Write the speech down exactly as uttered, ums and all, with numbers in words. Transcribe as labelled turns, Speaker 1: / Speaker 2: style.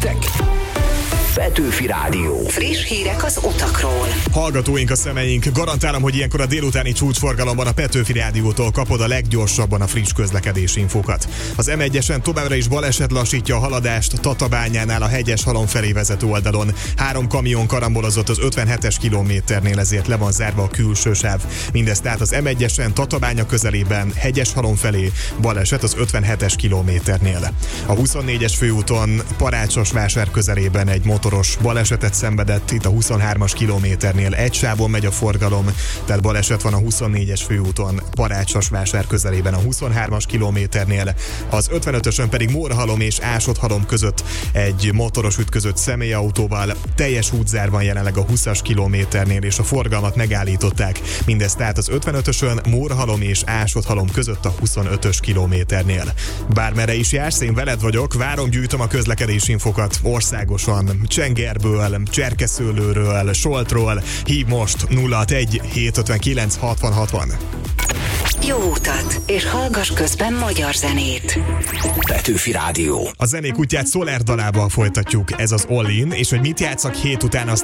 Speaker 1: nektek. Petőfi Rádió.
Speaker 2: Friss hírek az utakról.
Speaker 3: Hallgatóink, a szemeink, garantálom, hogy ilyenkor a délutáni csúcsforgalomban a Petőfi Rádiótól kapod a leggyorsabban a friss közlekedési infókat. Az em egyesen továbbra is baleset lassítja a haladást Tatabányánál a Hegyeshalom felé vezető oldalon. Három kamion karambolozott az ötvenhetes kilométernél, ezért le van zárva a külső sáv. Mindez tehát az em egyesen Tatabánya közelében, Hegyeshalom felé, baleset az ötvenhetes kilométernél. A huszonnégyes főúton Parácsosvásár közelében egy motoros balesetet szenvedett, itt a huszonhármas kilométernél egy sávon megy a forgalom, tehát baleset van a huszonnégyes főúton Parácsosvásár közelében a huszonhármas kilométernél, az ötvenötösön pedig Mórhalom és Ásodhalom között egy motoros ütközött személyautóval, teljes útzár van jelenleg a húszas kilométernél, és a forgalmat megállították. Mindezt tehát az ötvenötösön Mórhalom és Ásodhalom között a huszonötös kilométernél. Bármerre is jársz, én veled vagyok, várom, gyűjtöm a közlekedési infokat országosan, Csengerből, Cserkeszőlőről, Soltról. Hív most nulla hatvanegy hétszázötvenkilenc hatvan hatvan.
Speaker 2: Jó utat, és hallgass közben magyar zenét.
Speaker 1: Petőfi Rádió.
Speaker 3: A zenék útját Soler dalával folytatjuk, ez az All In, és hogy mit játszak hét után, azt